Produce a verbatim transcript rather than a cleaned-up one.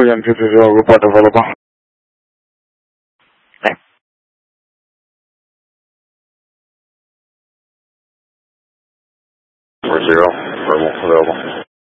N two two zero, report available. Thanks. four zero, verbal available.